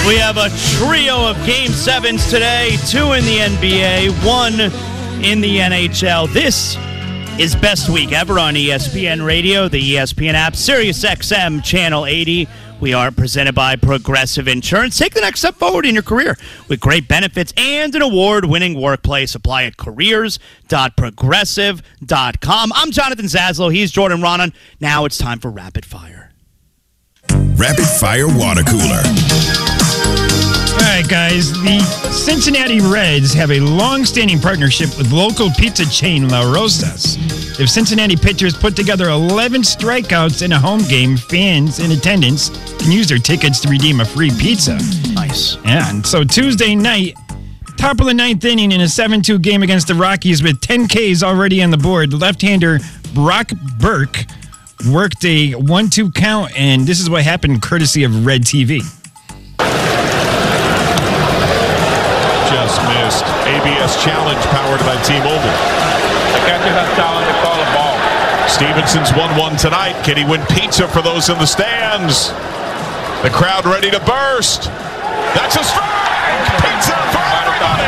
We have a trio of Game 7s today, 2 in the NBA, 1 in the NHL. This is Best Week Ever on ESPN Radio, the ESPN app, Sirius XM Channel 80. We are presented by Progressive Insurance. Take the next step forward in your career with great benefits and an award-winning workplace. Apply at careers.progressive.com. I'm Jonathan Zaslow. He's Jordan Ronan. Now it's time for Rapid Fire. Rapid Fire Water Cooler. All right, guys. The Cincinnati Reds have a long-standing partnership with local pizza chain La Rosa's. If Cincinnati pitchers put together 11 strikeouts in a home game, fans in attendance can use their tickets to redeem a free pizza. Nice. Yeah, and so Tuesday night, top of the ninth inning in a 7-2 game against the Rockies with 10 Ks already on the board, left-hander Brock Burke worked a 1-2 count, and this is what happened courtesy of Red TV. Just missed. ABS challenge powered by T-Mobile. The catcher has challenge to call a ball. Stevenson's 1-1 tonight. Can he win pizza for those in the stands? The crowd ready to burst. That's a strike! Pizza for everybody!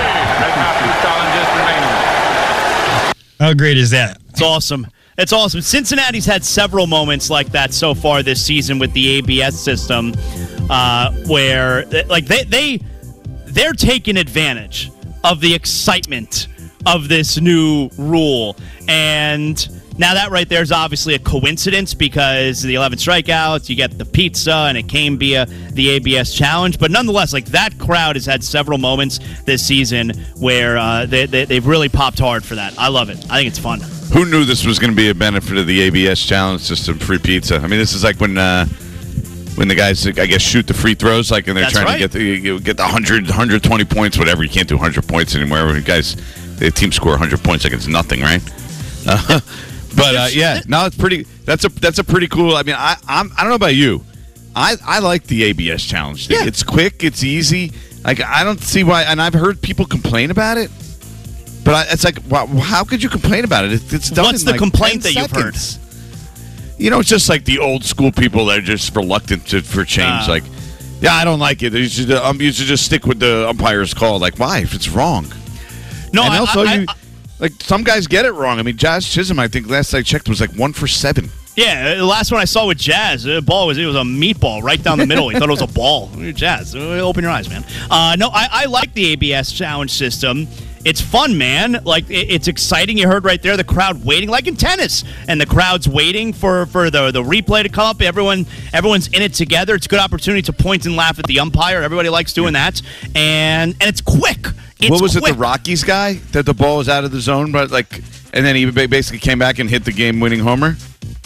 How great is that? It's awesome. It's awesome. Cincinnati's had several moments like that so far this season with the ABS system, where like they're taking advantage of the excitement of this new rule. And now that right there is obviously a coincidence because the 11 strikeouts, you get the pizza, and it came via the ABS challenge. But nonetheless, like that crowd has had several moments this season where they've really popped hard for that. I love it. I think it's fun. Who knew this was going to be a benefit of the ABS challenge system, free pizza? I mean, this is like when the guys, I guess, shoot the free throws, like, and they're trying to get the 100, 120 points, whatever. You can't do 100 points anymore. Guys, the team score 100 points like it's nothing, right? Yeah, no, it's pretty. That's a pretty cool. I mean, I don't know about you. I like the ABS challenge thing. Yeah. It's quick, it's easy. Like, I don't see why, and I've heard people complain about it. But it's like, wow, how could you complain about it? It's done. What's in the like complaint 10 that you've heard? You know, it's just like the old school people that are just reluctant for change. Like, yeah, I don't like it. You should just stick with the umpire's call. Like, why? If it's wrong. No, and also, like, some guys get it wrong. I mean, Jazz Chisholm, I think last I checked, was like 1 for 7. Yeah, the last one I saw with Jazz, the ball was a meatball right down the middle. He thought it was a ball. Jazz, open your eyes, man. No, I like the ABS challenge system. It's fun, man. Like, it's exciting. You heard right there the crowd waiting, like in tennis, and the crowd's waiting for the replay to come up. Everyone's in it together. It's a good opportunity to point and laugh at the umpire. Everybody likes doing that, and it's quick. What was it, the Rockies guy that the ball was out of the zone, but and then he basically came back and hit the game-winning homer?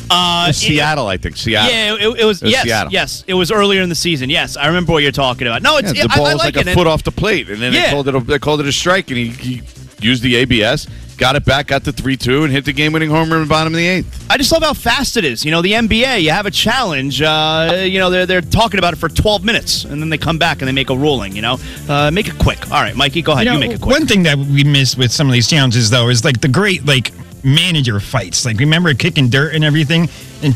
Seattle, I think. Seattle. Yeah, it was yes, Seattle. Yes, it was earlier in the season. Yes, I remember what you're talking about. No, it's the ball I was like like a foot off the plate, and then they called it a strike, and he used the ABS, got it back, got the 3-2, and hit the game-winning homer in the bottom of the 8th. I just love how fast it is. You know, the NBA, you have a challenge. They're talking about it for 12 minutes, and then they come back and they make a ruling. You know, make it quick. All right, Mikey, go ahead. You make it quick. One thing that we miss with some of these challenges, though, is like the great manager fights. Like, remember kicking dirt and everything? And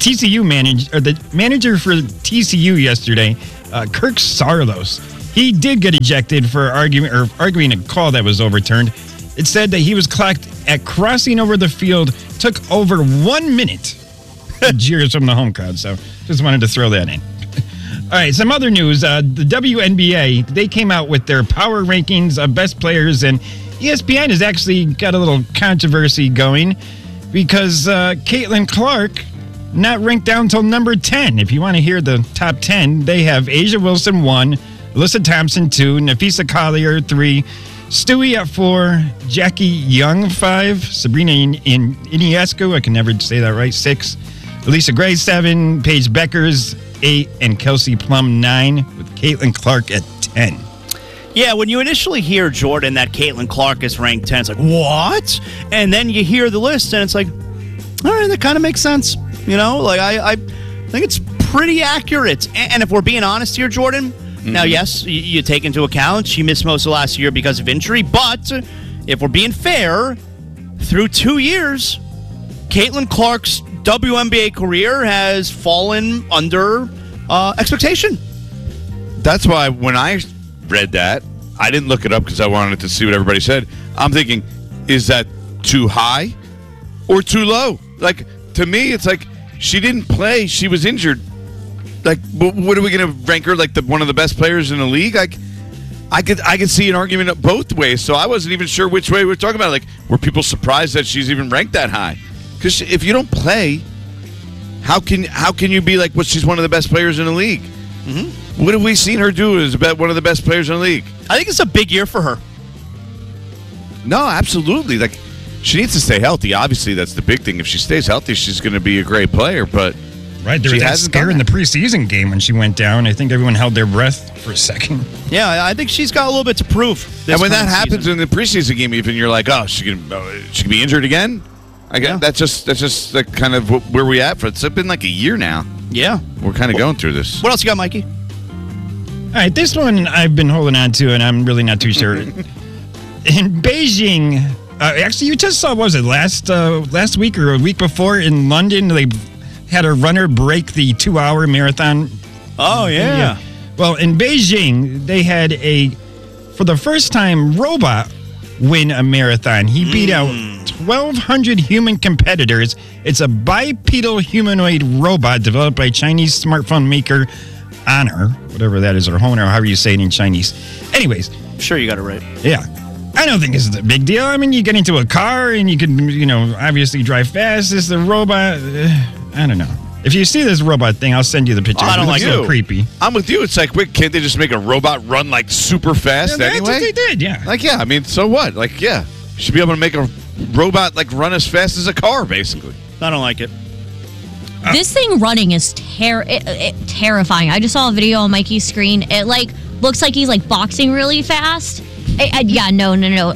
the manager for TCU yesterday, Kirk Saarloos, he did get ejected for arguing a call that was overturned. It said that he was clocked at crossing over the field, took over 1 minute. Jeers from the home crowd, so just wanted to throw that in. All right, some other news. The WNBA, they came out with their power rankings of best players, and ESPN has actually got a little controversy going because Caitlin Clark not ranked down till number 10. If you want to hear the top 10, they have Asia Wilson 1, Alyssa Thompson 2, Nafisa Collier 3, Stewie at 4, Jackie Young 5, Sabrina Ionescu, I can never say that right, 6, Elisa Gray 7, Paige Beckers 8, and Kelsey Plum 9, with Caitlin Clark at 10. Yeah, when you initially hear, Jordan, that Caitlin Clark is ranked 10, it's like, what? And then you hear the list, and it's like, all right, that kind of makes sense. You know, like I think it's pretty accurate. And if we're being honest here, Jordan, now, yes, you take into account she missed most of last year because of injury. But if we're being fair, through 2 years, Caitlin Clark's WNBA career has fallen under expectation. that's why when I read that, I didn't look it up because I wanted to see what everybody said. I'm thinking, is that too high or too low? Like, to me, it's like she didn't play. She was injured. Like, what are we going to rank her like one of the best players in the league? Like, I could see an argument both ways. So I wasn't even sure which way we were talking about. Like, were people surprised that she's even ranked that high? Because if you don't play, how can you be like, well, she's one of the best players in the league? Mm-hmm. What have we seen her do as one of the best players in the league? I think it's a big year for her. No, absolutely. Like, she needs to stay healthy. Obviously, that's the big thing. If she stays healthy, she's going to be a great player. But right, there was that scare in the preseason game when she went down. I think everyone held their breath for a second. Yeah, I think she's got a little bit to prove. And when that happens in the preseason game, even you're like, oh, she can be injured again. I guess that's just like kind of where we at. It's been like a year now. Yeah, we're kind of going through this. What else you got, Mikey? All right, this one I've been holding on to, and I'm really not too sure. In Beijing, actually, you just saw, what was it, last week or a week before in London, they had a runner break the 2-hour marathon. Oh, yeah. Well, in Beijing, they had for the first time, robot win a marathon. He beat out 1,200 human competitors. It's a bipedal humanoid robot developed by Chinese smartphone maker Honor, whatever that is, or Honor, however you say it in Chinese. Anyways. I'm sure you got it right. Yeah. I don't think this is a big deal. I mean, you get into a car and you can, obviously drive fast. It's the robot. I don't know. If you see this robot thing, I'll send you the picture. I don't like it. It's a little creepy. I'm with you. It's like, can't they just make a robot run like super fast anyway? That's what they did, yeah. Like, yeah, I mean, so what? Like, yeah. You should be able to make a robot like run as fast as a car, basically. I don't like it. This thing running is terrifying. I just saw a video on Mikey's screen. It looks like he's boxing really fast. No.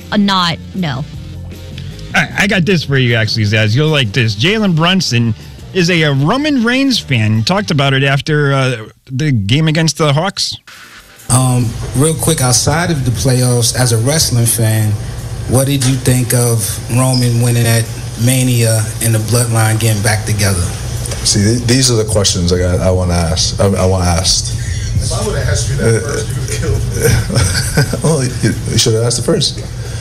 I got this for you, actually, Zaz. You'll like this. Jalen Brunson is a Roman Reigns fan. Talked about it after the game against the Hawks. Real quick, outside of the playoffs, as a wrestling fan, what did you think of Roman winning at Mania and the Bloodline getting back together? See, these are the questions I want to ask. I want asked. If I would have asked you that first, you would have killed me. Well, you should have asked it first.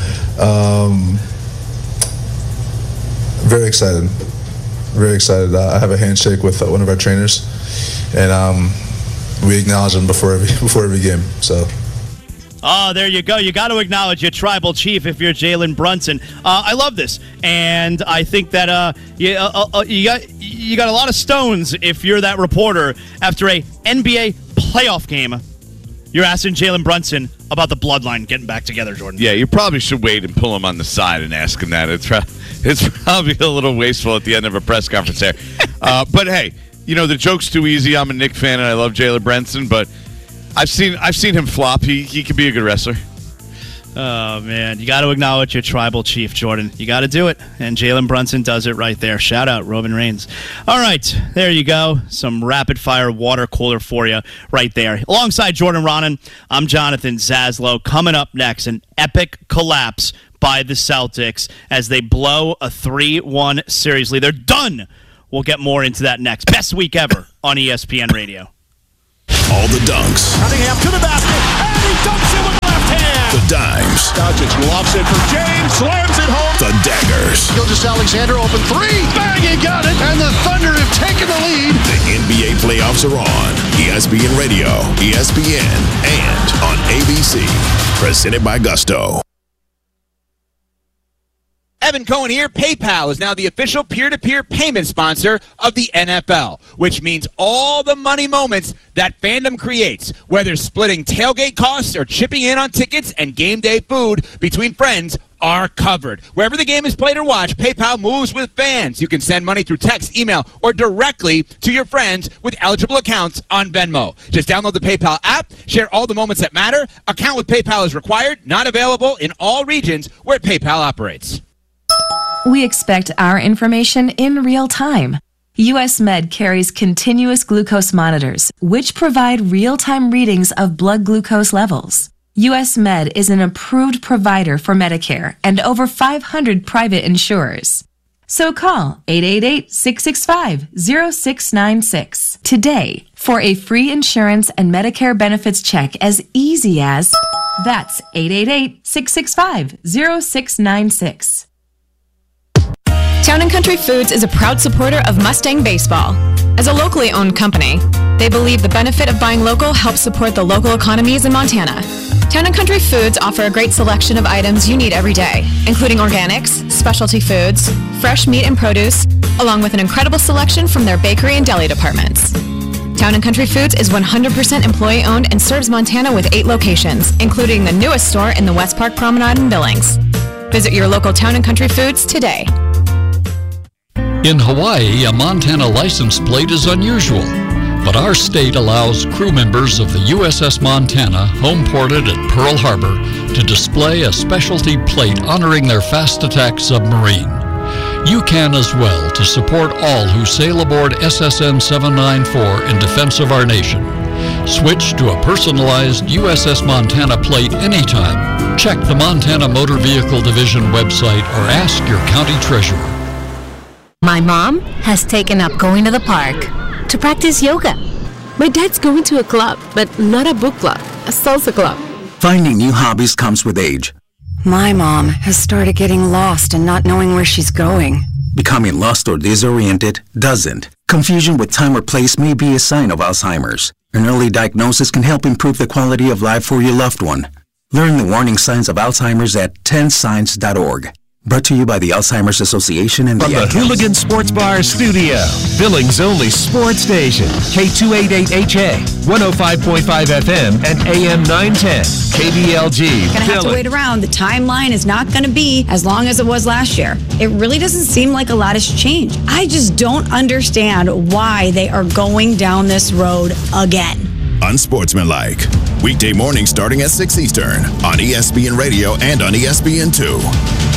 Very excited. Very excited. I have a handshake with one of our trainers, and we acknowledge him before every game. So. Oh, there you go. You got to acknowledge your tribal chief if you're Jalen Brunson. I love this, and I think that you got a lot of stones if you're that reporter after a NBA playoff game. You're asking Jalen Brunson about the Bloodline getting back together, Jordan. Yeah, you probably should wait and pull him on the side and ask him that. It's probably a little wasteful at the end of a press conference there. But hey, the joke's too easy. I'm a Knicks fan and I love Jalen Brunson, but I've seen him flop. He could be a good wrestler. Oh, man. You got to acknowledge your tribal chief, Jordan. You got to do it. And Jalen Brunson does it right there. Shout out, Roman Reigns. All right. There you go. Some rapid-fire water cooler for you right there. Alongside Jordan Ronan, I'm Jonathan Zaslow. Coming up next, an epic collapse by the Celtics as they blow a 3-1 series lead. They're done. We'll get more into that next. Best week ever on ESPN Radio. All the dunks. Cunningham to the basket, and he dunks it with the left hand. The dimes. Doncic lofts it for James, slams it home. The daggers. Gilgeous-Alexander open three. Bang, he got it. And the Thunder have taken the lead. The NBA playoffs are on. ESPN Radio, ESPN, and on ABC. Presented by Gusto. Evan Cohen here. PayPal is now the official peer-to-peer payment sponsor of the NFL, which means all the money moments that fandom creates, whether splitting tailgate costs or chipping in on tickets and game day food between friends, are covered. Wherever the game is played or watched, PayPal moves with fans. You can send money through text, email, or directly to your friends with eligible accounts on Venmo. Just download the PayPal app, share all the moments that matter. Account with PayPal is required, not available in all regions where PayPal operates. We expect our information in real time. US Med carries continuous glucose monitors, which provide real-time readings of blood glucose levels. US Med is an approved provider for Medicare and over 500 private insurers. So call 888-665-0696 today for a free insurance and Medicare benefits check as easy as... That's 888-665-0696. Town & Country Foods is a proud supporter of Mustang Baseball. As a locally owned company, they believe the benefit of buying local helps support the local economies in Montana. Town & Country Foods offer a great selection of items you need every day, including organics, specialty foods, fresh meat and produce, along with an incredible selection from their bakery and deli departments. Town & Country Foods is 100% employee-owned and serves Montana with 8 locations, including the newest store in the West Park Promenade in Billings. Visit your local Town & Country Foods today. In Hawaii, a Montana license plate is unusual, but our state allows crew members of the USS Montana, home-ported at Pearl Harbor, to display a specialty plate honoring their fast-attack submarine. You can as well to support all who sail aboard SSN 794 in defense of our nation. Switch to a personalized USS Montana plate anytime. Check the Montana Motor Vehicle Division website or ask your county treasurer. My mom has taken up going to the park to practice yoga. My dad's going to a club, but not a book club, a salsa club. Finding new hobbies comes with age. My mom has started getting lost and not knowing where she's going. Becoming lost or disoriented doesn't. Confusion with time or place may be a sign of Alzheimer's. An early diagnosis can help improve the quality of life for your loved one. Learn the warning signs of Alzheimer's at 10signs.org. Brought to you by the Alzheimer's Association and from the Hooligan Sports Bar Studio, Billings' only sports station, K288HA, 105.5 FM and AM 910, KBLG. Gonna have to wait around. The timeline is not going to be as long as it was last year. It really doesn't seem like a lot has changed. I just don't understand why they are going down this road again. Unsportsmanlike. Weekday morning starting at 6 Eastern on ESPN Radio and on ESPN2.